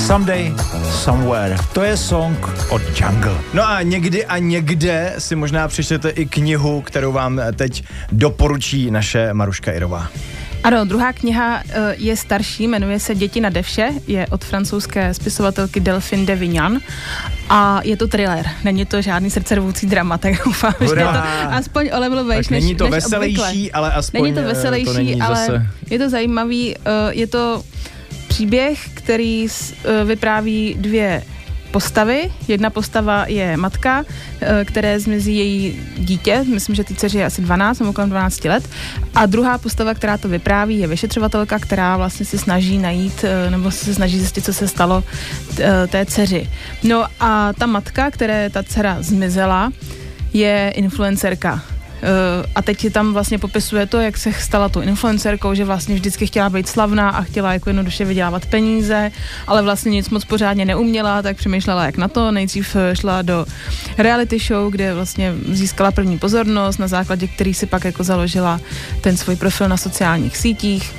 Someday, Somewhere. To je song od Jungle. No a někdy a někde si možná přečtete i knihu, kterou vám teď doporučí naše Maruška Irová. Ano, druhá kniha je starší, jmenuje se Děti na devše, je od francouzské spisovatelky Delphine de Vignan a je to thriller, není to žádný srdcervoucí drama, tak doufám, že je to aspoň olemluvější než není to než veselější, obvykle. ale aspoň není to veselější, to není ale zase... je to zajímavý, je to příběh, který vypráví dvě postavy. Jedna postava je matka, které zmizí její dítě, myslím, že té dceři je asi 12 nebo kolem 12 let. A druhá postava, která to vypráví, je vyšetřovatelka, která vlastně se snaží najít, nebo se snaží zjistit, co se stalo té dceři. No a ta matka, které ta dcera zmizela, je influencerka. A teď je tam vlastně popisuje to, jak se stala tou influencerkou, že vlastně vždycky chtěla být slavná a chtěla jako jednoduše vydělávat peníze, ale vlastně nic moc pořádně neuměla, tak přemýšlela jak na to. Nejdřív šla do reality show, kde vlastně získala první pozornost, na základě který si pak jako založila ten svůj profil na sociálních sítích.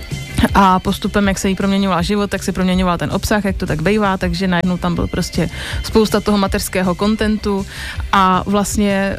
A postupem, jak se jí proměňoval život, tak se proměňoval ten obsah, jak to tak bývá, takže najednou tam byl prostě spousta toho mateřského kontentu a vlastně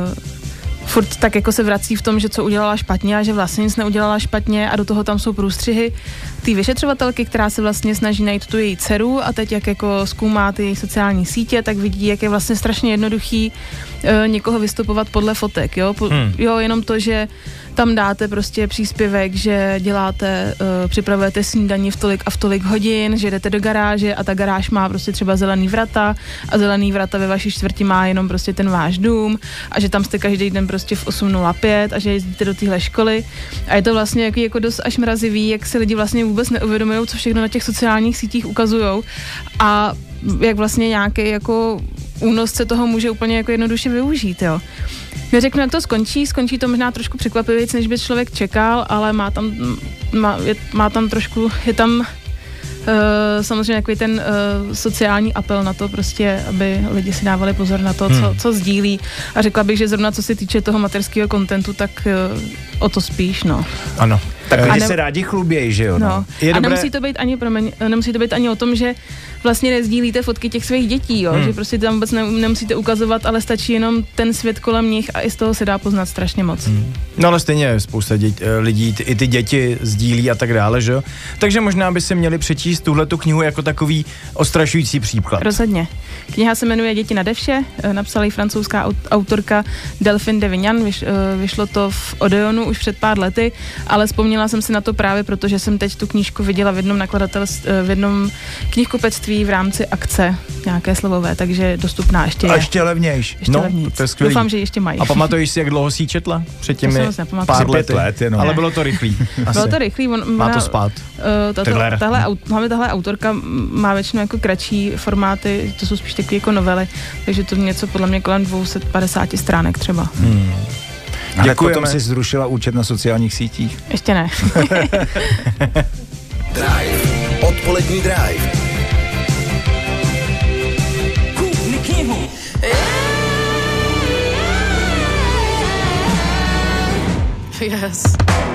furt tak jako se vrací v tom, že co udělala špatně a že vlastně nic neudělala špatně a do toho tam jsou průstřihy té vyšetřovatelky, která se vlastně snaží najít tu její dceru a teď jak jako zkoumá ty sociální sítě, tak vidí, jak je vlastně strašně jednoduchý někoho vystupovat podle fotek, jo? Jo, jenom to, že tam dáte prostě příspěvek, že děláte, připravujete snídani v tolik a v tolik hodin, že jdete do garáže a ta garáž má prostě třeba zelený vrata a zelený vrata ve vaší čtvrti má jenom prostě ten váš dům a že tam jste každý den prostě v 8:05 a že jezdíte do téhle školy a je to vlastně jako dost až mrazivý, jak si lidi vlastně vůbec neuvědomují, co všechno na těch sociálních sítích ukazujou a jak vlastně nějaký jako únosce toho může úplně jako jednoduše využít, jo. Neřeknu, jak to skončí to možná trošku překvapivějc, než by člověk čekal, ale má tam trošku, je tam samozřejmě takový ten sociální apel na to prostě, aby lidi si dávali pozor na to, co sdílí a řekla bych, že zrovna co se týče toho materského kontentu, tak o to spíš, no. Ano. Tak lidi se rádi chlubějí, že jo? No. A nemusí to být ani o tom, že vlastně nezdílíte fotky těch svých dětí, jo? Že prostě tam vůbec nemusíte ukazovat, ale stačí jenom ten svět kolem nich a i z toho se dá poznat strašně moc. No ale stejně spousta lidí, i ty děti sdílí a tak dále, že jo? Takže možná by se měli přečíst tuhletu knihu jako takový ostrašující příklad. Rozhodně. Kniha se jmenuje Děti na devše, napsala ji francouzská autorka Delphine de Vignan, vyšlo to v Odeonu už před pár lety, ale vzpomněla jsem si na to právě proto, že jsem teď tu knížku viděla v jednom knihkupectví v rámci akce nějaké slovové, takže dostupná ještě je. A ještě levnější. To je skvělý. Doufám, že ještě mají. A pamatuješ si, jak dlouho jsi četla? Před těmi pár lety. Ale bylo to rychlý. Bylo to rychlý. Má to spát. Tahle autorka má většinou jako kratší formáty, to jsou spíš takové jako novely, takže to něco podle mě kolem 250 stránek třeba. Ale potom jsi zrušila účet na sociálních sítích? Ještě ne. Drive. Odpolední Drive. Kupni knihu. Yes.